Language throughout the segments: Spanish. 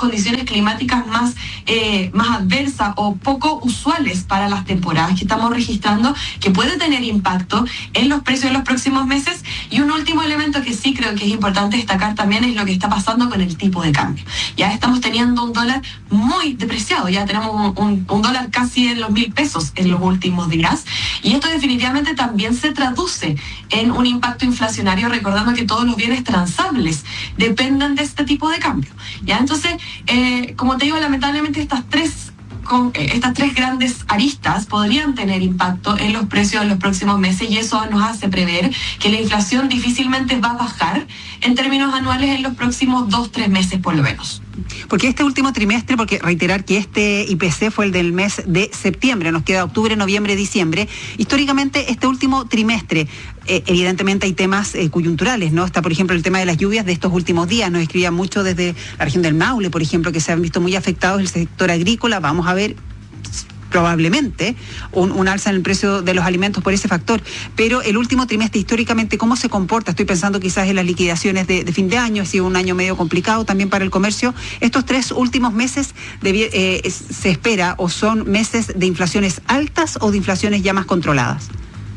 condiciones climáticas más adversas o poco usuales para las temporadas que estamos registrando, que puede tener impacto en los precios de los próximos meses. Y un último elemento que sí creo que es importante destacar también es lo que está pasando con el tipo de cambio. Ya estamos teniendo un dólar muy depreciado, ya tenemos un dólar casi en los 1,000 pesos en los últimos días, y esto definitivamente también se traduce en un impacto inflacionario, recordando que todos los bienes transables dependen de este tipo de cambio. Ya entonces, como te digo, lamentablemente estas tres grandes aristas podrían tener impacto en los precios de los próximos meses, y eso nos hace prever que la inflación difícilmente va a bajar en términos anuales en los próximos 2-3 meses por lo menos. Porque este último trimestre, porque reiterar que este IPC fue el del mes de septiembre, nos queda octubre, noviembre, diciembre. Históricamente, este último trimestre, evidentemente hay temas coyunturales, ¿no? Está, por ejemplo, el tema de las lluvias de estos últimos días. Nos escribían mucho desde la región del Maule, por ejemplo, que se han visto muy afectados el sector agrícola. Vamos a ver probablemente un alza en el precio de los alimentos por ese factor, pero el último trimestre históricamente, ¿cómo se comporta? Estoy pensando quizás en las liquidaciones de fin de año, ha sido un año medio complicado también para el comercio. Estos 3 últimos meses se espera, o son meses de inflaciones altas o de inflaciones ya más controladas.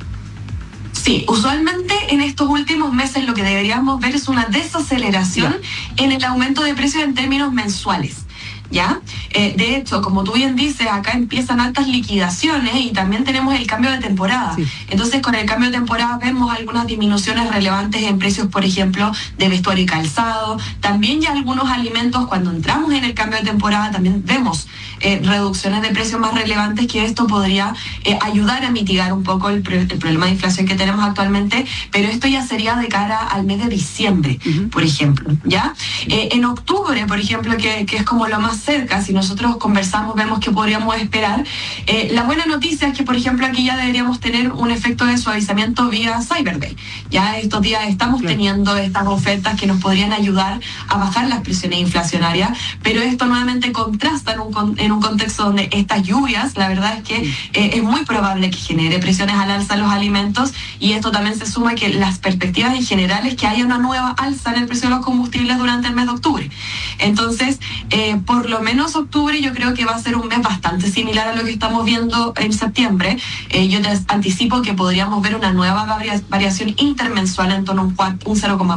Sí, usualmente en estos últimos meses lo que deberíamos ver es una desaceleración en el aumento de precios en términos mensuales. ¿Ya? De hecho, como tú bien dices, acá empiezan altas liquidaciones y también tenemos el cambio de temporada. Sí. Entonces, con el cambio de temporada vemos algunas disminuciones relevantes en precios, por ejemplo, de vestuario y calzado. También ya algunos alimentos, cuando entramos en el cambio de temporada, también vemos reducciones de precios más relevantes, que esto podría ayudar a mitigar un poco el problema de inflación que tenemos actualmente, pero esto ya sería de cara al mes de diciembre, por ejemplo, ¿ya? En octubre, por ejemplo, que es como lo más cerca, si nosotros conversamos, vemos que podríamos esperar. La buena noticia es que, por ejemplo, aquí ya deberíamos tener un efecto de suavizamiento vía Cyber Day. Ya estos días estamos teniendo estas ofertas que nos podrían ayudar a bajar las presiones inflacionarias, pero esto nuevamente contrasta en un contexto donde estas lluvias, la verdad es que es muy probable que genere presiones al alza en los alimentos, y esto también se suma que las perspectivas en general es que haya una nueva alza en el precio de los combustibles durante el mes de octubre. Entonces, por lo menos octubre yo creo que va a ser un mes bastante similar a lo que estamos viendo en septiembre. Yo te anticipo que podríamos ver una nueva variación intermensual en torno a un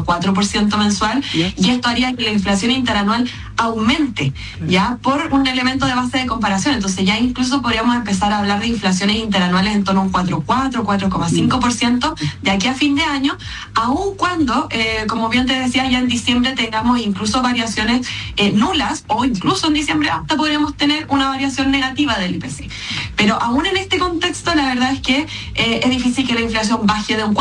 0,4% mensual, y esto haría que la inflación interanual aumente, ya por un elemento de base de comparación. Entonces ya incluso podríamos empezar a hablar de inflaciones interanuales en torno a un 4,4, 4,5% de aquí a fin de año, aun cuando, como bien te decía, ya en diciembre tengamos incluso variaciones nulas, o incluso en diciembre hasta podríamos tener una variación negativa del IPC. Pero aún en este contexto, la verdad es que es difícil que la inflación baje de un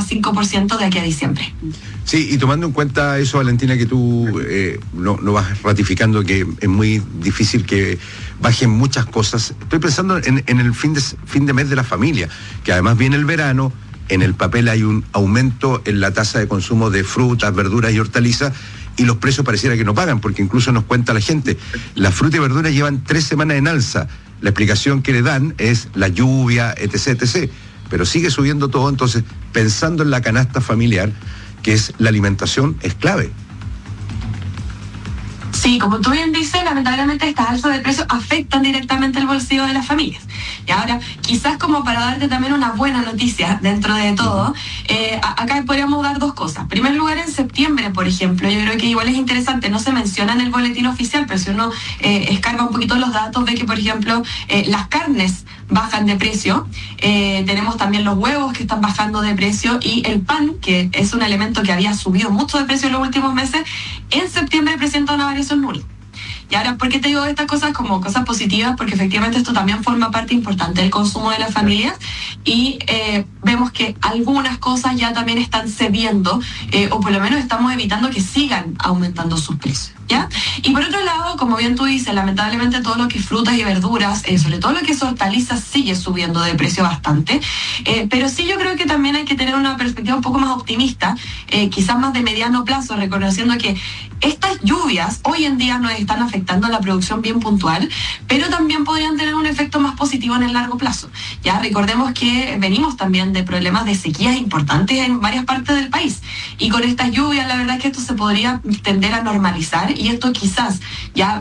4,5% de aquí a diciembre. Sí, y tomando en cuenta eso, Valentina, que tú no vas ratificando que es muy difícil que bajen muchas cosas, estoy pensando en el fin de mes de la familia, que además viene el verano. En el papel hay un aumento en la tasa de consumo de frutas, verduras y hortalizas, y los precios pareciera que no pagan, porque incluso nos cuenta la gente, las frutas y verduras llevan 3 semanas en alza. La explicación que le dan es la lluvia, etc., etc., pero sigue subiendo todo. Entonces, pensando en la canasta familiar, que es la alimentación, es clave. Sí, como tú bien dices, lamentablemente estas alzas de precios afectan directamente el bolsillo de las familias. Y ahora, quizás como para darte también una buena noticia dentro de todo, acá podríamos dar 2 cosas. En primer lugar, en septiembre, por ejemplo, yo creo que igual es interesante, no se menciona en el boletín oficial, pero si uno escarba un poquito los datos, ve que, por ejemplo, las carnes bajan de precio, tenemos también los huevos que están bajando de precio, y el pan, que es un elemento que había subido mucho de precio en los últimos meses, en septiembre presenta una variación nula. Y ahora, ¿por qué te digo estas cosas como cosas positivas? Porque efectivamente esto también forma parte importante del consumo de las familias, y vemos que algunas cosas ya también están cediendo, o por lo menos estamos evitando que sigan aumentando sus precios, ¿ya? Y por otro lado, como bien tú dices, lamentablemente todo lo que es frutas y verduras, sobre todo lo que es hortalizas, sigue subiendo de precio bastante, pero sí yo creo que también hay que tener una perspectiva un poco más optimista, quizás más de mediano plazo, reconociendo que estas lluvias hoy en día nos están afectando a la producción bien puntual, pero también podrían tener un efecto más positivo en el largo plazo. Ya recordemos que venimos también de problemas de sequías importantes en varias partes del país, y con estas lluvias la verdad es que esto se podría tender a normalizar, y esto quizás ya